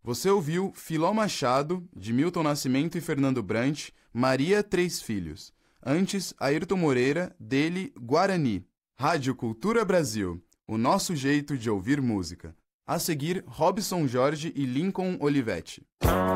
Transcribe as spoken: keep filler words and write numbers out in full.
Você ouviu Filó Machado, de Milton Nascimento e Fernando Brant, Maria Três Filhos. Antes, Ayrton Moreira, dele Guarani. Rádio Cultura Brasil, o nosso jeito de ouvir música. A seguir, Robson Jorge e Lincoln Olivetti.